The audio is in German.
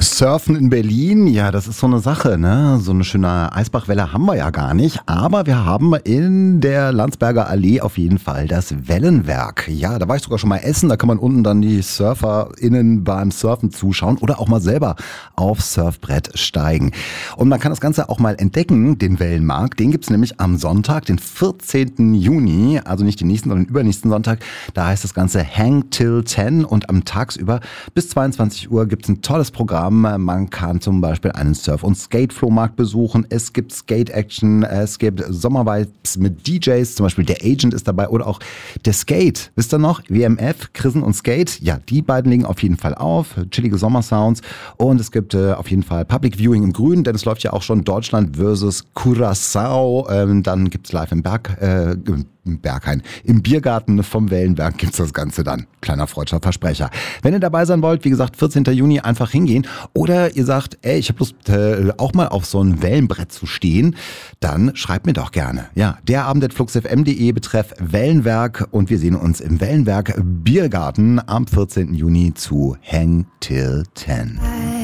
Surfen in Berlin, ja, das ist so eine Sache, ne? So eine schöne Eisbachwelle haben wir ja gar nicht, aber wir haben in der Landsberger Allee auf jeden Fall das Wellenwerk. Ja, da war ich sogar schon mal essen, da kann man unten dann die SurferInnen beim Surfen zuschauen oder auch mal selber aufs Surfbrett steigen. Und man kann das Ganze auch mal entdecken, den Wellenmarkt, den gibt's nämlich am Sonntag, den 14. Juni, also nicht den nächsten, sondern den übernächsten Sonntag. Da heißt das Ganze Hang Till 10 und am tagsüber bis 22 Uhr gibt's ein tolles Programm. Man kann zum Beispiel einen Surf- und Skate-Flohmarkt besuchen. Es gibt Skate-Action, es gibt Sommervibes mit DJs, zum Beispiel der Agent ist dabei oder auch der Skate. Wisst ihr noch? WMF, Chrisen und Skate. Ja, die beiden legen auf jeden Fall auf. Chillige Sommersounds. Und es gibt auf jeden Fall Public Viewing im Grünen, denn es läuft ja auch schon Deutschland versus Curaçao. Dann gibt's live im Berghain. Im Biergarten vom Wellenberg gibt's das Ganze dann. Kleiner freudscher Versprecher. Wenn ihr dabei sein wollt, wie gesagt, 14. Juni einfach hingehen. Oder ihr sagt, ey, ich habe Lust, auch mal auf so ein Wellenbrett zu stehen, dann schreibt mir doch gerne. Ja, der Abend@fluxfm.de betreff Wellenwerk und wir sehen uns im Wellenwerk Biergarten am 14. Juni zu Hang Till 10.